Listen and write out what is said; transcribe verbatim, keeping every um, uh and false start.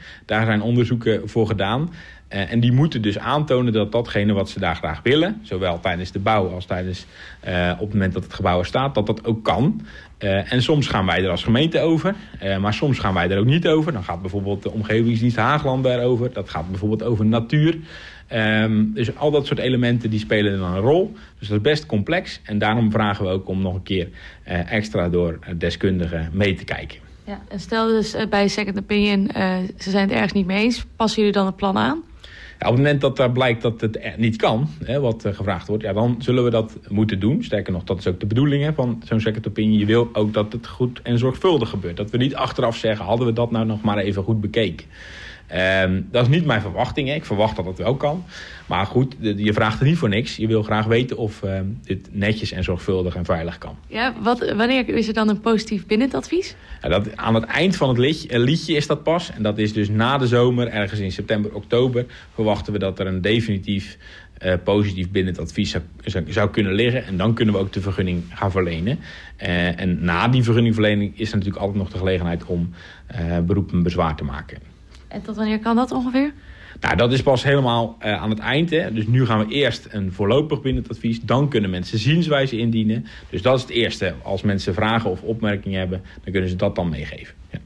Daar zijn onderzoeken voor gedaan. Uh, en die moeten dus aantonen dat datgene wat ze daar graag willen, zowel tijdens de bouw als tijdens uh, op het moment dat het gebouw er staat, dat dat ook kan. Uh, en soms gaan wij er als gemeente over, uh, maar soms gaan wij er ook niet over. Dan gaat bijvoorbeeld de Omgevingsdienst Haagland daarover. Dat gaat bijvoorbeeld over natuur. Um, dus al dat soort elementen die spelen dan een rol. Dus dat is best complex. En daarom vragen we ook om nog een keer uh, extra door deskundigen mee te kijken. Ja, en stel dus uh, bij Second Opinion, uh, ze zijn het ergens niet mee eens. Passen jullie dan het plan aan? Ja, op het moment dat er blijkt dat het niet kan, hè, wat uh, gevraagd wordt, ja, dan zullen we dat moeten doen. Sterker nog, dat is ook de bedoeling hè, van zo'n second opinion. Je wil ook dat het goed en zorgvuldig gebeurt. Dat we niet achteraf zeggen, hadden we dat nou nog maar even goed bekeken. Um, dat is niet mijn verwachting. Hè. Ik verwacht dat het wel kan. Maar goed, je vraagt er niet voor niks. Je wil graag weten of uh, dit netjes en zorgvuldig en veilig kan. Ja, wat, wanneer is er dan een positief bindend advies? Ja, dat, aan het eind van het liedje, liedje is dat pas. En dat is dus na de zomer, ergens in september, oktober, verwachten we dat er een definitief uh, positief bindend advies zou, zou, zou kunnen liggen. En dan kunnen we ook de vergunning gaan verlenen. Uh, en na die vergunningverlening is er natuurlijk altijd nog de gelegenheid om uh, beroep en bezwaar te maken. En tot wanneer kan dat ongeveer? Nou, dat is pas helemaal uh, aan het eind. Hè. Dus nu gaan we eerst een voorlopig bindend advies. Dan kunnen mensen zienswijze indienen. Dus dat is het eerste. Als mensen vragen of opmerkingen hebben, dan kunnen ze dat dan meegeven. Ja.